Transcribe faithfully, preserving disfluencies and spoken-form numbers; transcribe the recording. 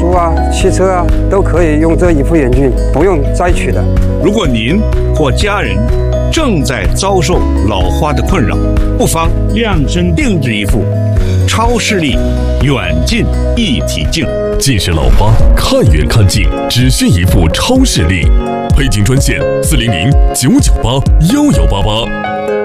书啊、汽车啊，都可以用这一副眼镜，不用摘取的。 如果您或家人正在遭受老花的困扰，不妨量身定制一副超视力远近一体镜。 近视老花看远看近，只需一副超视力。配镜专线：四零零九九八幺幺八八。